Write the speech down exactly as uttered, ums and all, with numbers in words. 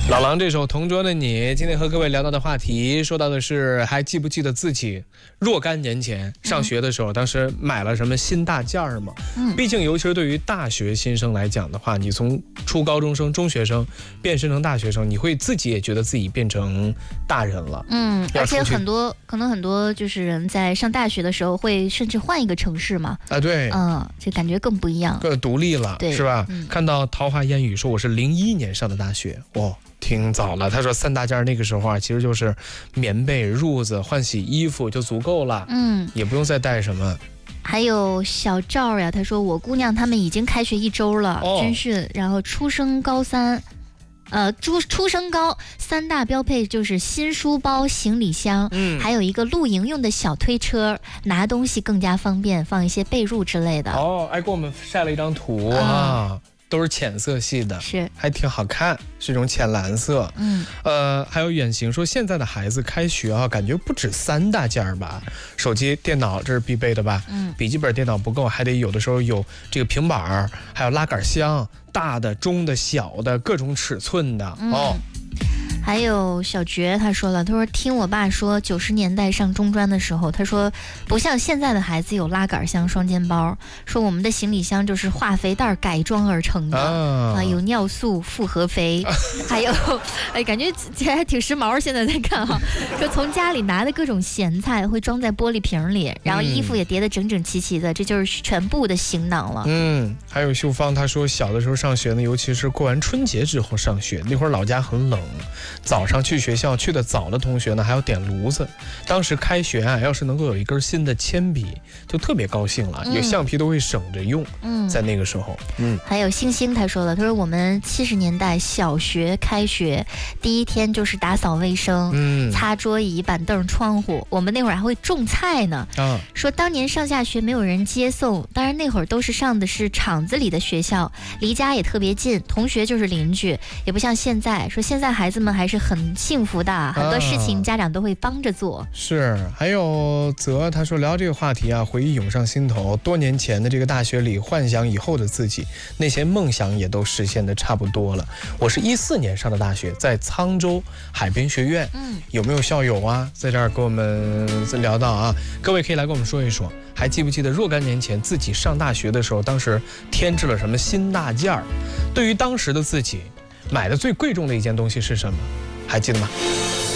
老狼这首《同桌的你》，今天和各位聊到的话题，说到的是还记不记得自己若干年前上学的时候，嗯、当时买了什么新大件儿吗？嗯，毕竟尤其是对于大学新生来讲的话，你从初高中生、中学生变身成大学生，你会自己也觉得自己变成大人了。 嗯，而且很多可能很多就是人在上大学的时候会甚至换一个城市嘛。 啊，对， 嗯，就感觉更不一样， 更独立了，是吧？嗯、看到桃花烟雨说我是零一年上的大学，哇。挺早了，他说三大件那个时候啊，其实就是棉被、褥子、换洗衣服就足够了，嗯，也不用再带什么。 还有小赵呀，他说我姑娘他们已经开学一周了，哦、军训，然后初升高三，呃，初初升高三大标配就是新书包、行李箱，嗯，还有一个露营用的小推车，拿东西更加方便，放一些被褥之类的。 哦，哎，给我们晒了一张图啊。嗯，都是浅色系的， 是还挺好看，是一种浅蓝色。嗯，呃，还有远行说现在的孩子开学啊，感觉不止三大件吧，手机、电脑这是必备的吧？嗯，笔记本电脑不够，还得有的时候有这个平板，还有拉杆箱，大的、中的、小的，各种尺寸的、嗯、哦。 还有小觉他说了，他说听我爸说九十年代上中专的时候，他说不像现在的孩子有拉杆箱、双肩包，说我们的行李箱就是化肥袋改装而成的啊、呃，有尿素、复合肥，还有哎，感觉还挺时髦。现在在看哈，说从家里拿的各种咸菜会装在玻璃瓶里，然后衣服也叠得整整齐齐的，这就是全部的行囊了。 嗯，还有秀芳他说小的时候上学呢，尤其是过完春节之后上学，那会儿老家很冷。早上去学校去的早的同学呢，还要点炉子。当时开学啊，要是能够有一根新的铅笔，就特别高兴了。嗯、有橡皮都会省着用。嗯，在那个时候，嗯， 还有星星他说了，他说我们七十年代小学开学第一天就是打扫卫生，嗯，擦桌椅、板凳、窗户。我们那会儿还会种菜呢。啊，说当年上下学没有人接送，当然那会儿都是上的是厂子里的学校，离家也特别近，同学就是邻居，也不像现在。说现在孩子们还是很幸福的，很多事情家长都会帮着做。啊、 是，还有泽他说聊这个话题啊，回忆涌上心头。多年前的这个大学里，幻想以后的自己，那些梦想也都实现的差不多了。我是一四年上的大学，在沧州海滨学院。嗯，有没有校友啊？在这儿跟我们聊到啊，各位可以来跟我们说一说，还记不记得若干年前自己上大学的时候，当时添置了什么新大件儿？对于当时的自己，买的最贵重的一件东西是什么？还记得吗？